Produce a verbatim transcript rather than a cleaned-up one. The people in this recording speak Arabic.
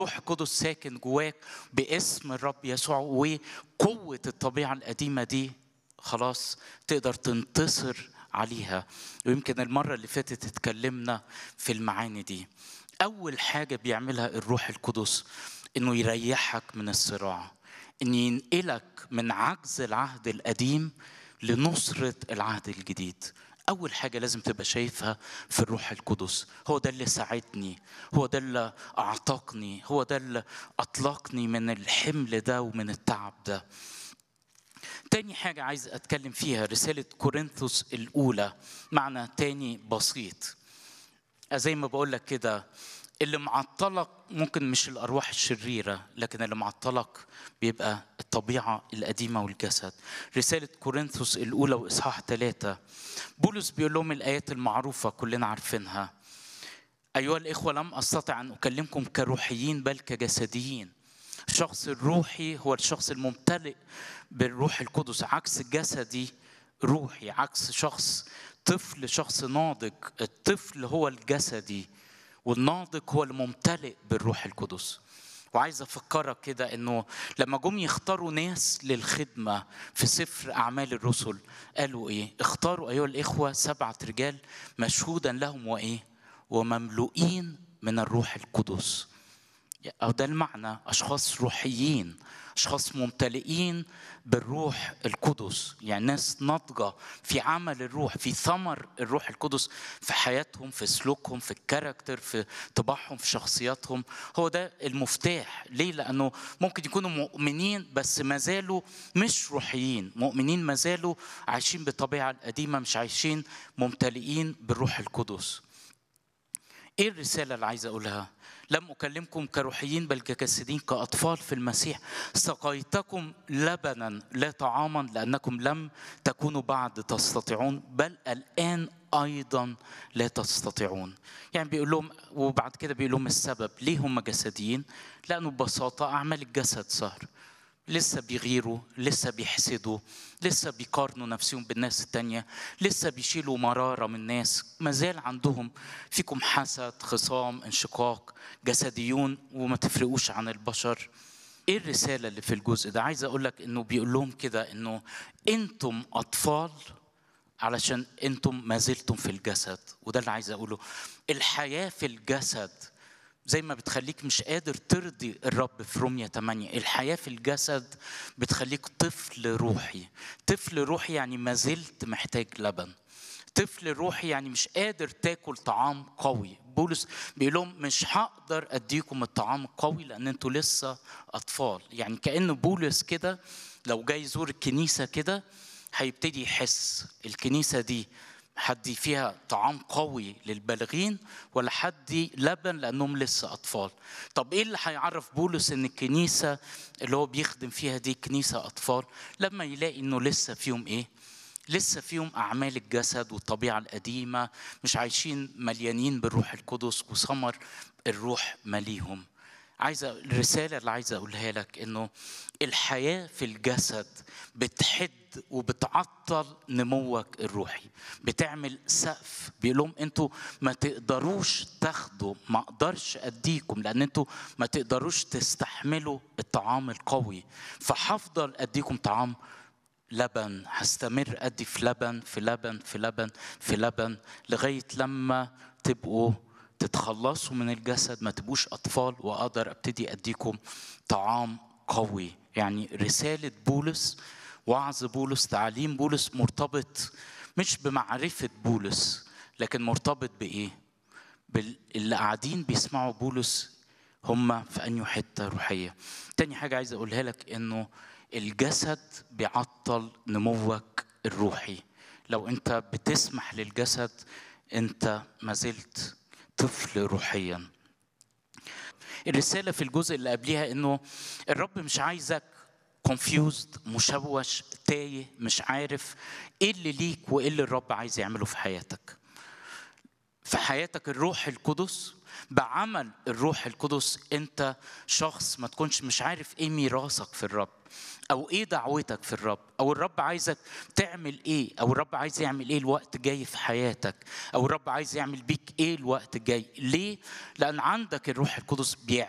روح القدس ساكن جواك باسم الرب يسوع، وقوة الطبيعة القديمة دي خلاص تقدر تنتصر عليها. ويمكن المرة اللي فاتت اتكلمنا في المعاني دي. أول حاجة بيعملها الروح القدس إنه يريحك من الصراع، إن ينقلك من عجز العهد القديم لنصرة العهد الجديد. أول حاجة لازم تبقى شايفها في الروح القدس، هو ده اللي ساعدني، هو ده اللي أعتقني، هو ده اللي أطلقني من الحمل ده ومن التعب ده. تاني حاجة عايز أتكلم فيها رسالة كورنثوس الأولى، معنى تاني بسيط. زي ما بقول لك كده، اللي معطلك ممكن مش الأرواح الشريرة، لكن اللي معطلك بيبقى الطبيعة القديمة والجسد. رسالة كورنثوس الأولى وإصحاح ثلاثة، بولس بيقول لهم الآيات المعروفة كلنا عارفينها: أيها الإخوة لم أستطع أن أكلمكم كروحيين بل كجسديين. الشخص الروحي هو الشخص الممتلئ بالروح القدس، عكس الجسدي روحي، عكس شخص طفل شخص ناضج. الطفل هو الجسدي والناضج هو الممتلئ بالروح القدس. وعايز أفكرك كده إنه لما جم يختاروا ناس للخدمة في سفر أعمال الرسل قالوا إيه؟ اختاروا أيها الإخوة سبعة رجال مشهودا لهم وإيه؟ ومملوئين من الروح القدس. أو ده المعنى، أشخاص روحيين، أشخاص ممتلئين بالروح القدس، يعني ناس ناضجة في عمل الروح، في ثمر الروح القدس في حياتهم، في سلوكهم، في الكاركتر، في طباعهم، في شخصياتهم. هو ده المفتاح. ليه؟ لأنه ممكن يكونوا مؤمنين بس ما زالوا مش روحيين، مؤمنين ما زالوا عايشين بالطبيعة القديمة، مش عايشين ممتلئين بالروح القدس. إيه الرسالة اللي عايز أقولها؟ لم أكلمكم كروحيين بل كجسدين كأطفال في المسيح، سقيتكم لبنا لا طعاما لأنكم لم تكونوا بعد تستطيعون بل الآن أيضا لا تستطيعون. يعني بيقول لهم، وبعد كده بيقول لهم السبب ليه هم جسديين، لأنه ببساطة أعمال الجسد صار لسه بيغيروا، لسه بيحسدوا، لسه بيقارنوا نفسهم بالناس التانية، لسه بيشيلوا مرارة من الناس، مازال عندهم فيكم حسد، خصام، انشقاق، جسديون وما تفرقوش عن البشر. ايه الرسالة اللي في الجزء ده؟ عايز اقولك انه بيقول لهم كده انه انتم اطفال علشان انتم ما زلتم في الجسد. وده اللي عايز اقوله. الحياة في الجسد زي ما بتخليك مش قادر ترضي الرب في رومية ثمانية، الحياة في الجسد بتخليك طفل روحي. طفل روحي يعني ما زلت محتاج لبن. طفل روحي يعني مش قادر تاكل طعام قوي. بولس بيقول لهم مش هقدر اديكم الطعام القوي لان انتوا لسه اطفال. يعني كأن بولس كده لو جاي يزور الكنيسة كده هيبتدي يحس الكنيسة دي حد فيها طعام قوي للبالغين ولا حد لبن لأنهم لسه أطفال. طب إيه اللي هيعرف بولس إن الكنيسة اللي هو بيخدم فيها دي كنيسة أطفال؟ لما يلاقي إنه لسه فيهم إيه؟ لسه فيهم أعمال الجسد والطبيعة القديمة، مش عايشين مليانين بالروح القدس وثمر الروح مليهم. عايزة الرسالة اللي عايزة أقولها لك إنه الحياة في الجسد بتحد وبتعطل نموك الروحي، بتعمل سقف. بيقولهم أنتوا ما تقدروش تاخدوا، ما أقدرش أديكم لأن أنتوا ما تقدروش تستحملوا الطعام القوي، فحفضل أديكم طعام لبن. هستمر أدي في لبن في لبن في لبن في لبن لغاية لما تبقوا تتخلصوا من الجسد، ما تبقوش أطفال، وأقدر أبتدي أديكم طعام قوي. يعني رسالة بولس، وعظ بولس، تعليم بولس مرتبط مش بمعرفة بولس لكن مرتبط بإيه؟ باللي قاعدين بيسمعوا بولس هم في أنهي حتة روحية. تاني حاجة عايز أقولها لك إنه الجسد بيعطل نموك الروحي. لو أنت بتسمح للجسد أنت ما زلت طفل روحيا. الرسالة في الجزء اللي قبلها إنه الرب مش عايزك confused، مشوش، تايه، مش عارف إيه اللي ليك وإيه اللي الرب عايز يعمله في حياتك. في حياتك الروح القدس، بعمل الروح القدس أنت شخص ما تكونش مش عارف إيه ميراثك في الرب، أو إيه دعوتك في الرب، أو الرب عايزك تعمل إيه، أو الرب عايز يعمل إيه الوقت جاي في حياتك، أو الرب عايز يعمل بيك إيه الوقت الجاي. ليه؟ لأن عندك الروح القدس بيعمل